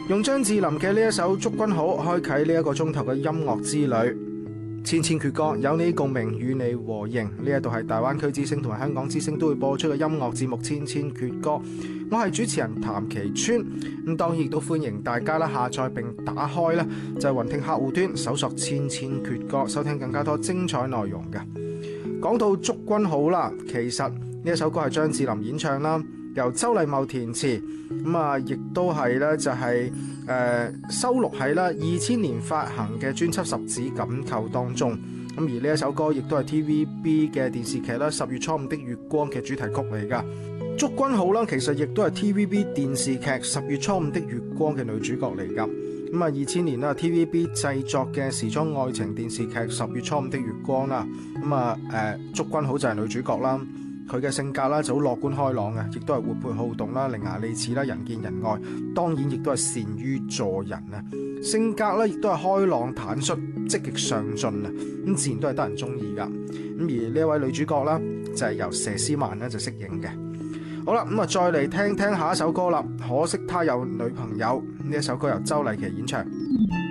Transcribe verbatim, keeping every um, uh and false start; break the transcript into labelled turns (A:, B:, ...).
A: 用張智霖嘅呢一首《祝君好》開啟呢一個鐘頭嘅音樂之旅。千千闕歌，有你共鳴，與你和應。呢一度係大灣區之聲同埋香港之聲都會播出嘅音樂節目《千千闕歌》。我係主持人譚其川，咁當然亦都歡迎大家啦下載並打開啦就係雲聽客戶端搜索《千千闕歌》，收聽更加多精彩內容嘅。講到《祝君好》啦，其實呢一首歌係張智霖演唱啦，由周禮茂填詞，咁啊亦都係咧就係、是、誒、呃、收錄喺啦二千年發行嘅專輯《十指緊扣》當中。咁而呢一首歌亦都係 T V B 嘅電視劇啦《十月初五的月光》嘅主題曲嚟噶。祝君好啦，其實亦都係 T V B 電視劇《十月初五的月光》嘅女主角嚟噶。咁啊二千年啦 T V B 製作嘅時裝愛情電視劇《十月初五的月光》啦，咁啊誒祝君好就係女主角啦。佢嘅性格啦就好樂觀開朗嘅，亦都係活潑好動啦，伶牙俐齒啦，人見人愛。當然亦都係善於助人啊，性格咧亦都係開朗坦率、積極上進啊，咁自然都係得人中意噶。咁而呢一位女主角啦，就係由佘詩曼咧就飾演嘅。好啦，咁啊再嚟聽聽下一首歌啦。可惜他有女朋友，呢一首歌由周麗淇演唱。